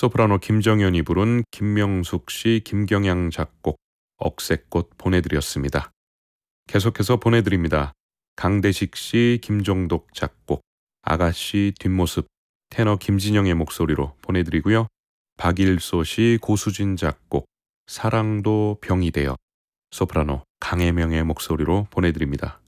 소프라노 김정연이 부른 김명숙 씨, 김경양 작곡 억새꽃 보내드렸습니다. 계속해서 보내드립니다. 강대식 씨, 김종독 작곡 아가씨 뒷모습 테너 김진영의 목소리로 보내드리고요. 박일소 씨, 고수진 작곡 사랑도 병이 되어 소프라노 강혜명의 목소리로 보내드립니다.